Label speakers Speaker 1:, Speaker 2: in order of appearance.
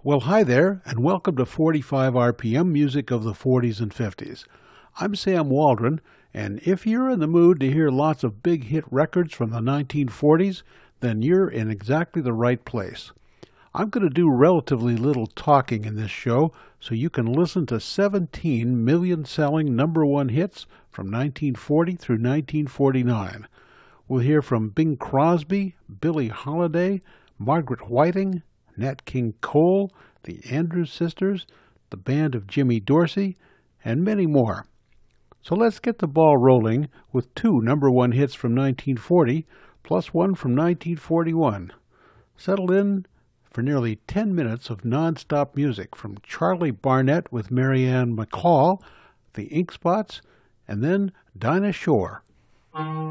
Speaker 1: Well, hi there, and welcome to 45 RPM music of the 40s and 50s. I'm Sam Waldron, and if you're in the mood to hear lots of big hit records from the 1940s, then you're in exactly the right place. I'm going to do relatively little talking in this show, so you can listen to 17 million-selling number one hits from 1940 through 1949. We'll hear from Bing Crosby, Billie Holiday, Margaret Whiting, Nat King Cole, the Andrews Sisters, the band of Jimmy Dorsey, and many more. So let's get the ball rolling with two number one hits from 1940, plus one from 1941. Settle in for nearly 10 minutes of non-stop music from Charlie Barnet with Marianne McCall, the Ink Spots, and then Dinah Shore.